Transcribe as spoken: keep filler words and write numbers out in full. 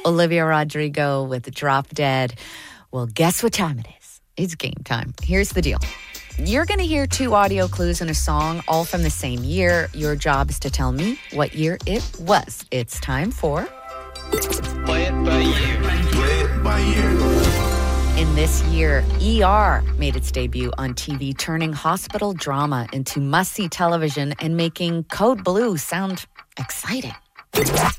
Olivia Rodrigo with Drop Dead. Well, guess what time it is? It's game time. Here's the deal. You're going to hear two audio clues in a song, all from the same year. Your job is to tell me what year it was. It's time for... Play it by year. Play it by year. In this year, E R made its debut on T V, turning hospital drama into must-see television and making Code Blue sound exciting.